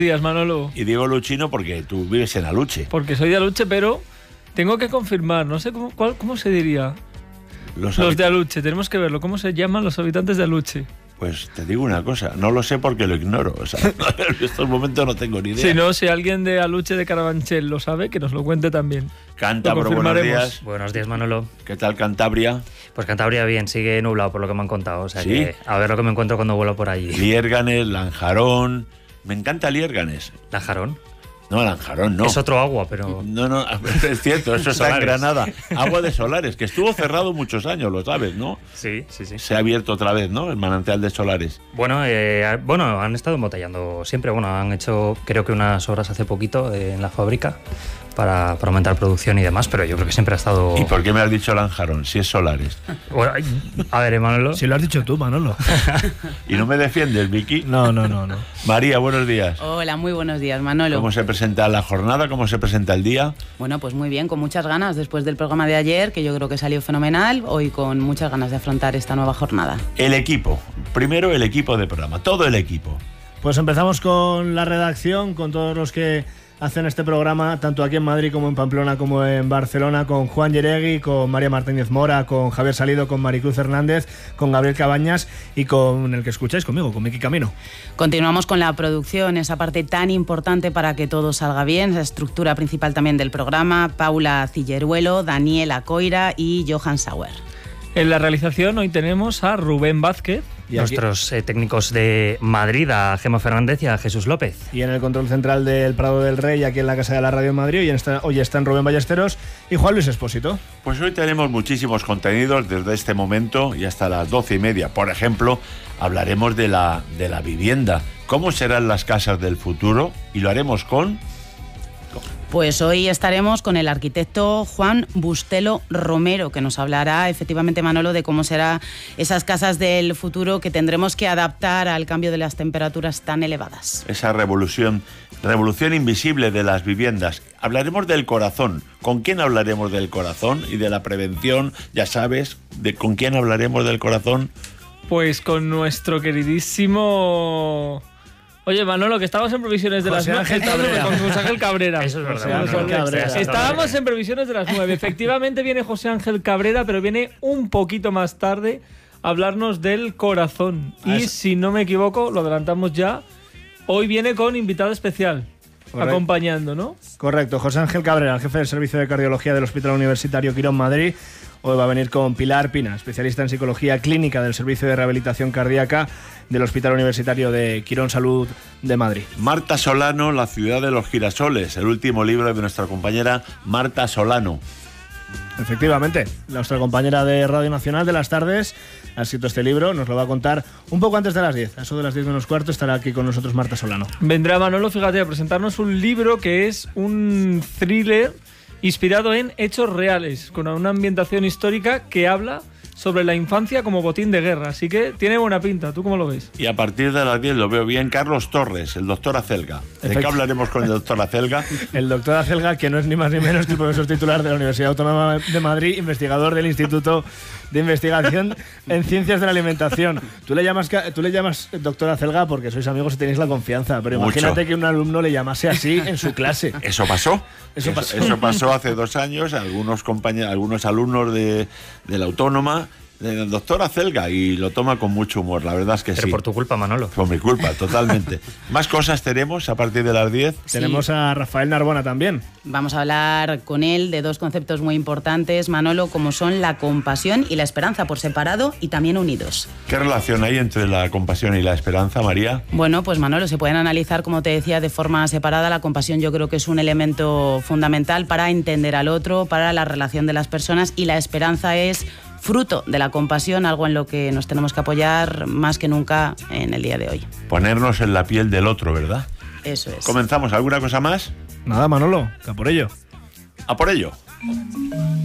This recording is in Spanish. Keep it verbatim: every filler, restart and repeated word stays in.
días, Manolo. Y digo Luchino porque tú vives en Aluche. Porque soy de Aluche, pero tengo que confirmar, no sé cómo, cuál, cómo se diría. Los, los de Aluche, tenemos que verlo. ¿Cómo se llaman los habitantes de Aluche? Pues te digo una cosa, no lo sé porque lo ignoro. O sea, en estos momentos no tengo ni idea. Si no, si alguien de Aluche de Carabanchel lo sabe, que nos lo cuente también. Cántabro, buenos días. Buenos días, Manolo. ¿Qué tal Cantabria? Pues Cantabria bien, sigue nublado por lo que me han contado. O sea ¿Sí? que a ver lo que me encuentro cuando vuelo por allí. Liérganes, Lanjarón. Me encanta Liérganes. ¿Lanjarón? No, Lanjarón no. Es otro agua, pero... No, no, es cierto, eso está en Granada. Agua de Solares, que estuvo cerrado muchos años, lo sabes, ¿no? Sí, sí, sí. Se ha abierto otra vez, ¿no? El manantial de Solares. Bueno, eh, bueno, han estado embotellando siempre. Bueno, han hecho creo que unas obras hace poquito eh, en la fábrica para, para aumentar producción y demás, pero yo creo que siempre ha estado... ¿Y por qué me has dicho Lanjarón, si es Solares? Bueno, a ver, Manolo... Si lo has dicho tú, Manolo. ¿Y no me defiendes, Vicky? No, no, no, no. María, buenos días. Hola, muy buenos días, Manolo. ¿Cómo se presenta la jornada? ¿Cómo se presenta el día? Bueno, pues muy bien, con muchas ganas después del programa de ayer, que yo creo que salió fenomenal, hoy con muchas ganas de afrontar esta nueva jornada. El equipo. Primero el equipo de programa, todo el equipo. Pues empezamos con la redacción, con todos los que hacen este programa, tanto aquí en Madrid como en Pamplona como en Barcelona, con Juan Yeregui, con María Martínez Mora, con Javier Salido, con Maricruz Hernández, con Gabriel Cabañas y con el que escucháis conmigo, con Miki Camino. Continuamos con la producción, esa parte tan importante para que todo salga bien, la estructura principal también del programa, Paula Cilleruelo, Daniela Coira y Johan Sauer. En la realización hoy tenemos a Rubén Vázquez. Y nuestros eh, técnicos de Madrid, a Gemma Fernández y a Jesús López. Y en el control central del Prado del Rey, aquí en la Casa de la Radio en Madrid, hoy, está, hoy están Rubén Ballesteros y Juan Luis Espósito. Pues hoy tenemos muchísimos contenidos desde este momento y hasta las doce y media. Por ejemplo, hablaremos de la, de la vivienda. ¿Cómo serán las casas del futuro? Y lo haremos con... Pues hoy estaremos con el arquitecto Juan Bustelo Romero, que nos hablará efectivamente, Manolo, de cómo serán esas casas del futuro que tendremos que adaptar al cambio de las temperaturas tan elevadas. Esa revolución, revolución invisible de las viviendas. Hablaremos del corazón. ¿Con quién hablaremos del corazón y de la prevención? Ya sabes, de ¿con quién hablaremos del corazón? Pues con nuestro queridísimo... Oye, Manolo, que estábamos en previsiones de José las Ángel nueve. Cabrera. Con José Ángel Cabrera. Eso es verdad. José Ángel Cabrera. Estábamos en previsiones de las nueve. Efectivamente viene José Ángel Cabrera, pero viene un poquito más tarde a hablarnos del corazón. Ah, y es... si no me equivoco, lo adelantamos ya, hoy viene con invitado especial. Correcto. Acompañando, ¿no? Correcto. José Ángel Cabrera, el jefe del Servicio de Cardiología del Hospital Universitario Quirón Madrid. Hoy va a venir con Pilar Pina, especialista en psicología clínica del Servicio de Rehabilitación Cardíaca del Hospital Universitario de Quirón Salud de Madrid. Marta Solano, La ciudad de los girasoles, el último libro de nuestra compañera Marta Solano. Efectivamente, nuestra compañera de Radio Nacional de las tardes ha escrito este libro, nos lo va a contar un poco antes de las diez, a eso de las diez menos cuarto estará aquí con nosotros Marta Solano. Vendrá Manolo, fíjate, a presentarnos un libro que es un thriller inspirado en hechos reales, con una ambientación histórica que habla sobre la infancia como botín de guerra, así que tiene buena pinta. ¿Tú cómo lo ves? Y a partir de las diez lo veo bien. Carlos Torres, el doctor Acelga. ¿De qué hablaremos con el doctor Acelga? El doctor Acelga, que no es ni más ni menos que el profesor titular de la Universidad Autónoma de Madrid, investigador del Instituto de Investigación en Ciencias de la Alimentación. Tú le llamas, tú le llamas doctor Acelga porque sois amigos y tenéis la confianza, pero Mucho. Imagínate que un alumno le llamase así en su clase. ¿Eso pasó? Eso pasó. Eso, eso pasó hace dos años, algunos compañeros, algunos alumnos de, de la Autónoma, del doctor Acelga, y lo toma con mucho humor, la verdad es que Pero sí. por tu culpa, Manolo. Por mi culpa, totalmente. Más cosas tenemos a partir de las diez. Sí. Tenemos a Rafael Narbona también. Vamos a hablar con él de dos conceptos muy importantes, Manolo, como son la compasión y la esperanza, por separado y también unidos. ¿Qué relación hay entre la compasión y la esperanza, María? Bueno, pues Manolo, se pueden analizar, como te decía, de forma separada. La compasión yo creo que es un elemento fundamental para entender al otro, para la relación de las personas, y la esperanza es fruto de la compasión, algo en lo que nos tenemos que apoyar más que nunca en el día de hoy. Ponernos en la piel del otro, ¿verdad? Eso es. ¿Comenzamos? ¿Alguna cosa más? Nada, Manolo, que a por ello. A por ello.